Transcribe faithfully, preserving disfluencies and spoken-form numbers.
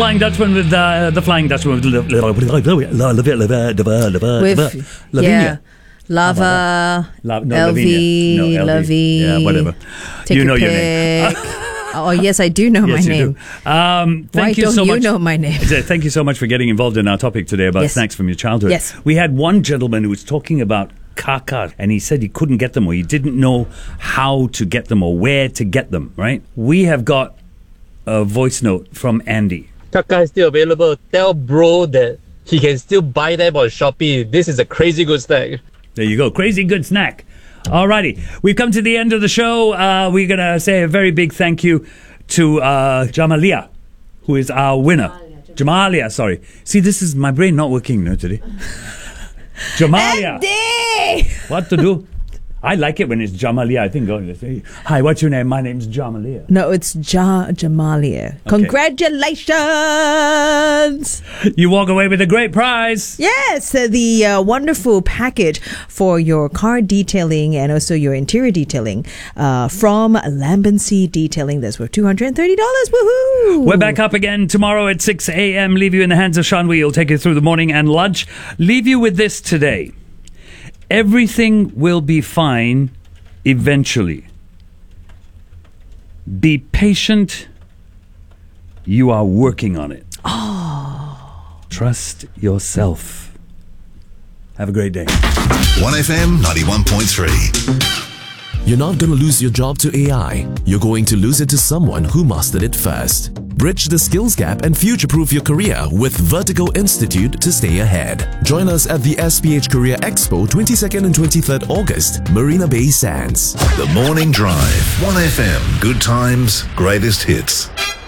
Flying Dutchman with uh, the Flying Dutchman with with yeah, Lava, La- no, L V, Lavinia. No, L V. Lovey. Yeah, whatever. Take You a know your pic. name. Oh, yes, I do know Yes, my you name. do. Um, thank Why you don't so you much. know my name? Thank you so much for getting involved in our topic today about Yes. snacks from your childhood. Yes. We had one gentleman who was talking about kaka, and he said he couldn't get them or he didn't know how to get them or where to get them, right? We have got a voice note from Andy. Kaka is still available. Tell bro that he can still buy them on Shopee. This is a crazy good snack. There you go. Crazy good snack. Alrighty. We've come to the end of the show. Uh, we're going to say a very big thank you to uh, Jamalia, who is our winner. Jamalia, sorry. See, this is my brain not working no, today. Jamalia. Andy! What to do? I like it when it's Jamalia. I think, oh, say, hi, what's your name? My name's Jamalia. No, it's Ja Jamalia. Congratulations! You walk away with a great prize. Yes, uh, the uh, wonderful package for your car detailing and also your interior detailing uh, from Lambency Detailing. That's worth two hundred thirty dollars. Woohoo! We're back up again tomorrow at six a.m. Leave you in the hands of Sean Wee. He'll take you through the morning and lunch. Leave you with this today. Everything will be fine eventually. Be patient. You are working on it. Oh. Trust yourself. Have a great day. one F M ninety-one point three. You're not going to lose your job to A I. You're going to lose it to someone who mastered it first. Bridge the skills gap and future-proof your career with Vertigo Institute to stay ahead. Join us at the S P H Career Expo twenty-second and twenty-third August, Marina Bay Sands. The Morning Drive. one F M. Good times, greatest hits.